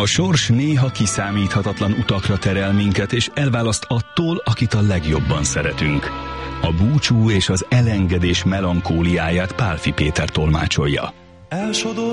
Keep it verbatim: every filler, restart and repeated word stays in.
A sors néha kiszámíthatatlan utakra terel minket, és elválaszt attól, akit a legjobban szeretünk. A búcsú és az elengedés melankóliáját Pálffy Péter tolmácsolja. Elsodor